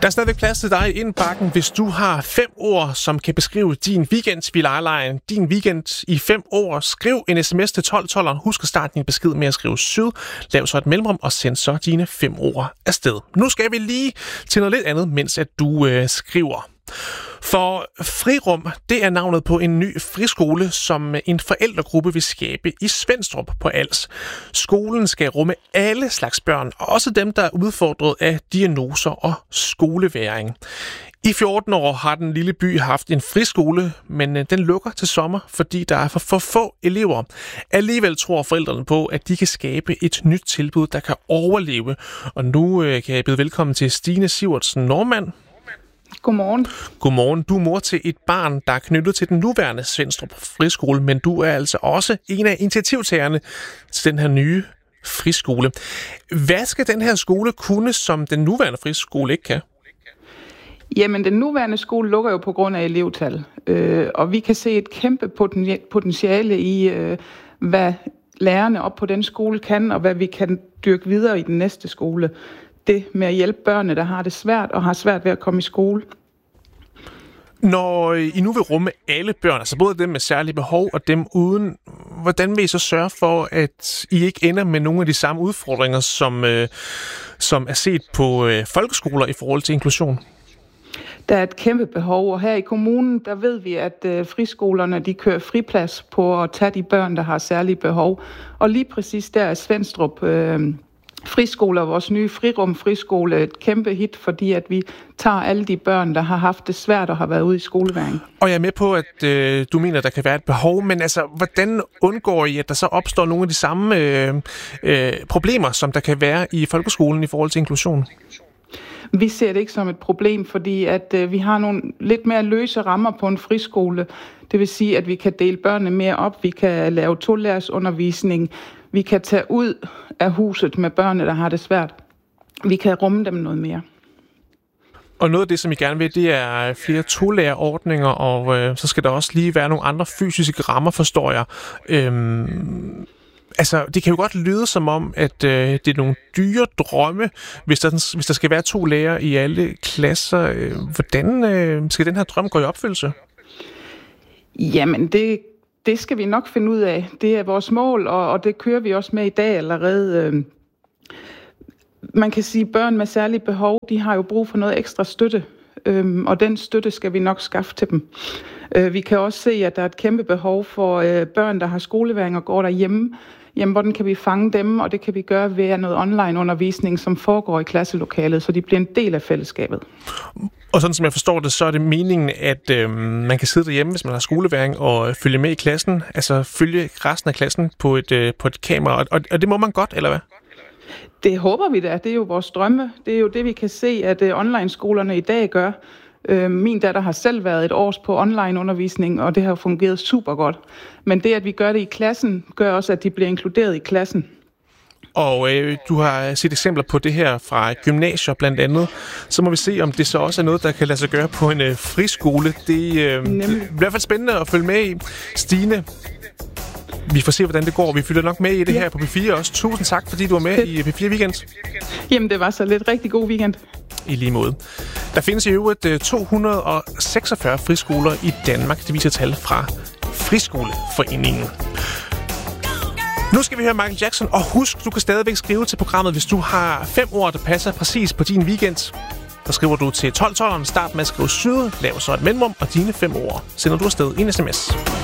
Der er stadigvæk plads til dig i indbakken, hvis du har 5 ord, som kan beskrive din weekend. Vi leger din weekend i 5 ord. Skriv en sms til 1212'eren. Husk at starte din besked med at skrive syd. Lav så et mellemrum og send så dine 5 ord afsted. Nu skal vi lige til noget lidt andet, mens at du skriver. For Frirum, det er navnet på en ny friskole, som en forældregruppe vil skabe i Svenstrup på Als. Skolen skal rumme alle slags børn, også dem, der er udfordret af diagnoser og skoleværing. I 14 år har den lille by haft en friskole, men den lukker til sommer, fordi der er for få elever. Alligevel tror forældrene på, at de kan skabe et nyt tilbud, der kan overleve. Og nu kan jeg byde velkommen til Stine Sivertsen Normand. Godmorgen. Godmorgen. Du er mor til et barn, der er knyttet til den nuværende Svenstrup Friskole, men du er altså også en af initiativtagerne til den her nye friskole. Hvad skal den her skole kunne, som den nuværende friskole ikke kan? Jamen, den nuværende skole lukker jo på grund af elevtal, og vi kan se et kæmpe potentiale i, hvad lærerne op på den skole kan, og hvad vi kan dyrke videre i den næste skole. Det med at hjælpe børnene, der har det svært og har svært ved at komme i skole. Når I nu vil rumme alle børn, altså både dem med særlige behov og dem uden, hvordan vil I så sørge for, at I ikke ender med nogle af de samme udfordringer, som er set på folkeskoler i forhold til inklusion? Der er et kæmpe behov, og her i kommunen, der ved vi, at friskolerne, de kører friplads på at tage de børn, der har særlige behov. Og lige præcis der er Svenstrup Friskoler, vores nye Frirum Friskole, et kæmpe hit, fordi at vi tager alle de børn, der har haft det svært og har været ude i skoleværing. Og jeg er med på, at du mener, at der kan være et behov, men altså, hvordan undgår I, at der så opstår nogle af de samme problemer, som der kan være i folkeskolen i forhold til inklusion? Vi ser det ikke som et problem, fordi at vi har nogle lidt mere løse rammer på en friskole. Det vil sige, at vi kan dele børnene mere op, vi kan lave tolærersundervisning, vi kan tage ud af huset med børnene, der har det svært. Vi kan rumme dem noget mere. Og noget af det, som I gerne vil, det er flere tolærerordninger, og så skal der også lige være nogle andre fysiske rammer, forstår jeg. Altså, det kan jo godt lyde som om, at det er nogle dyre drømme, hvis der skal være 2 lærere i alle klasser. Hvordan skal den her drøm gå i opfyldelse? Jamen, det skal vi nok finde ud af. Det er vores mål, og det kører vi også med i dag allerede. Man kan sige, at børn med særlige behov, de har jo brug for noget ekstra støtte, og den støtte skal vi nok skaffe til dem. Vi kan også se, at der er et kæmpe behov for børn, der har skoleværing og går derhjemme. Jamen, hvordan kan vi fange dem, og det kan vi gøre ved noget online-undervisning, som foregår i klasselokalet, så de bliver en del af fællesskabet. Og sådan som jeg forstår det, så er det meningen, at man kan sidde derhjemme, hvis man har skoleværing, og følge med i klassen, altså følge resten af klassen på et kamera, og det må man godt, eller hvad? Det håber vi da. Det er jo vores drømme. Det er jo det, vi kan se, at online-skolerne i dag gør. Min datter har selv været et års på online-undervisning, og det har fungeret super godt. Men det, at vi gør det i klassen, gør også, at de bliver inkluderet i klassen. Og du har set eksempler på det her fra gymnasier blandt andet. Så må vi se, om det så også er noget, der kan lade sig gøre på en friskole. Det er i hvert fald spændende at følge med i. Stine, vi får se, hvordan det går. Vi følger nok med i det her på P4 også. Tusind tak, fordi du var med i P4 Weekend. Jamen, det var så lidt rigtig god weekend. I lige måde. Der findes i øvrigt 246 friskoler i Danmark. Det viser tal fra Friskoleforeningen. Nu skal vi høre Michael Jackson, og husk, du kan stadigvæk skrive til programmet, hvis du har 5 ord, der passer præcis på din weekend. Så skriver du til 1212'eren, start med at skrive syd, lav så et mellemrum og dine 5 ord. Sender du afsted i en sms.